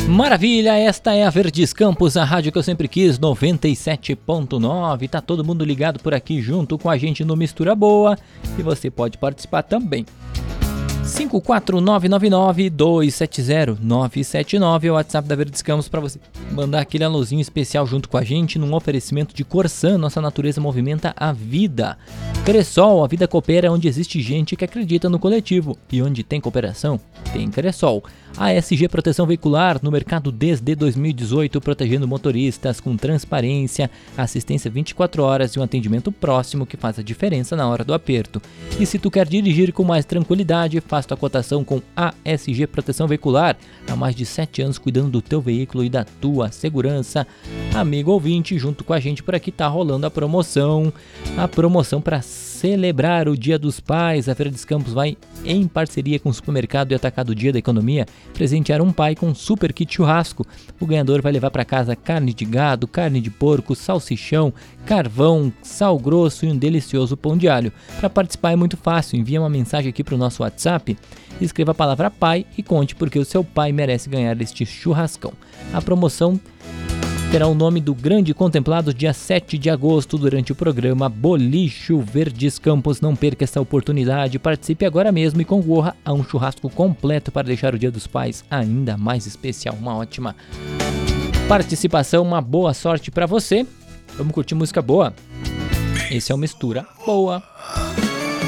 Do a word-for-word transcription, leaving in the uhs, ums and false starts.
Maravilha, esta é a Verdes Campos, a rádio que eu sempre quis, noventa e sete ponto nove. Tá todo mundo ligado por aqui junto com a gente no Mistura Boa e você pode participar também. cinco quatro nove nove nove dois sete zero nove sete nove é o WhatsApp da Verdes Campos para você mandar aquele alôzinho especial junto com a gente num oferecimento de Corsan. Nossa natureza movimenta a vida. Cressol, a vida coopera onde existe gente que acredita no coletivo. E onde tem cooperação, tem Cressol. A S G Proteção Veicular, no mercado desde dois mil e dezoito, protegendo motoristas com transparência, assistência vinte e quatro horas e um atendimento próximo que faz a diferença na hora do aperto. E se tu quer dirigir com mais tranquilidade, faz tua cotação com A S G Proteção Veicular. Há mais de sete anos cuidando do teu veículo e da tua segurança. Amigo ouvinte, junto com a gente por aqui tá rolando a promoção. A promoção para celebrar o Dia dos Pais. A Verdes Campos vai, em parceria com o Supermercado e Atacado Dia da Economia, presentear um pai com um super kit churrasco. O ganhador vai levar para casa carne de gado, carne de porco, salsichão, carvão, sal grosso e um delicioso pão de alho. Para participar é muito fácil, envia uma mensagem aqui para o nosso WhatsApp, escreva a palavra pai e conte porque o seu pai merece ganhar este churrascão. A promoção terá o nome do grande contemplado dia sete de agosto durante o programa Bolicho Verdes Campos. Não perca essa oportunidade, participe agora mesmo e concorra a um churrasco completo para deixar o Dia dos Pais ainda mais especial. Uma ótima participação, uma boa sorte para você. Vamos curtir música boa? Esse é o Mistura Boa.